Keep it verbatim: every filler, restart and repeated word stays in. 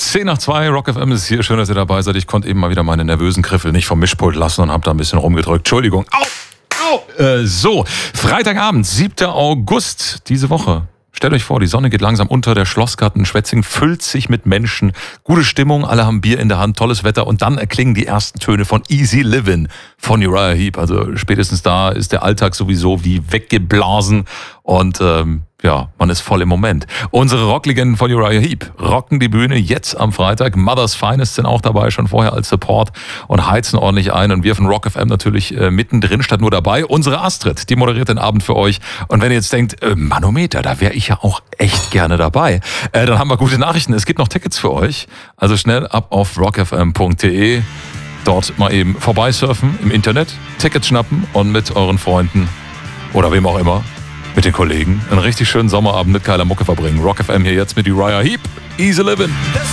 zehn nach zwei, Rock F M ist hier. Schön, dass ihr dabei seid. Ich konnte eben mal wieder meine nervösen Griffel nicht vom Mischpult lassen und habe da ein bisschen rumgedrückt. Entschuldigung. Au! Au! Äh, so, Freitagabend, siebter August, diese Woche. Stellt euch vor, die Sonne geht langsam unter, der Schlossgarten in Schwetzingen füllt sich mit Menschen. Gute Stimmung, alle haben Bier in der Hand, tolles Wetter und dann erklingen die ersten Töne von Easy Livin' von Uriah Heep. Also spätestens da ist der Alltag sowieso wie weggeblasen und ähm, ja, man ist voll im Moment. Unsere Rocklegenden von Uriah Heep rocken die Bühne jetzt am Freitag. Mother's Finest sind auch dabei, schon vorher als Support und heizen ordentlich ein. Und wir von Rock F M natürlich äh, mittendrin statt nur dabei. Unsere Astrid, die moderiert den Abend für euch. Und wenn ihr jetzt denkt, äh, Manometer, da wäre ich ja auch echt gerne dabei, äh, dann haben wir gute Nachrichten. Es gibt noch Tickets für euch. Also schnell ab auf rock f m punkt d e. Dort mal eben vorbeisurfen im Internet, Tickets schnappen und mit euren Freunden oder wem auch immer, mit den Kollegen, einen richtig schönen Sommerabend mit geiler Mucke verbringen. Rock F M hier jetzt mit Uriah Heep. Easy Livin'.